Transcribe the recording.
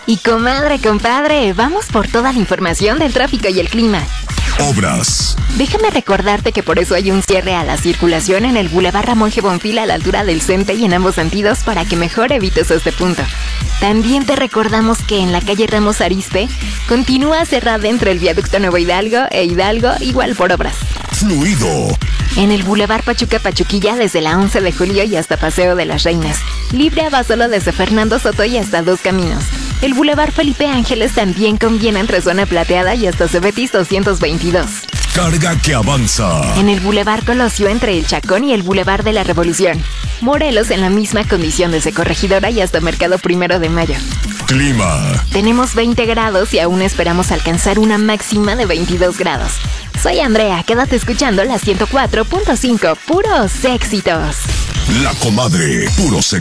Y comadre, compadre, vamos por toda la información del tráfico y el clima. Obras. Déjame recordarte que por eso hay un cierre a la circulación en el Boulevard Ramón G. Bonfil a la altura del CENTE y en ambos sentidos para que mejor evites este punto. También te recordamos que en la calle Ramos Arizpe continúa cerrada entre el viaducto Nuevo Hidalgo e Hidalgo, igual por obras. Fluido. En el Boulevard Pachuca-Pachuquilla desde la 11 de julio y hasta Paseo de las Reinas. Libre a Basolo desde Fernando Soto y hasta Dos Caminos. El Boulevard Felipe Ángeles también conviene entre Zona Plateada y hasta Cebetis 222. Carga que avanza. En el Boulevard Colosio entre el Chacón y el Boulevard de la Revolución. Morelos en la misma condición desde Corregidora y hasta Mercado 1 de Mayo. Clima. Tenemos 20 grados y aún esperamos alcanzar una máxima de 22 grados. Soy Andrea, quédate escuchando la 104.5, puros éxitos. La comadre, puro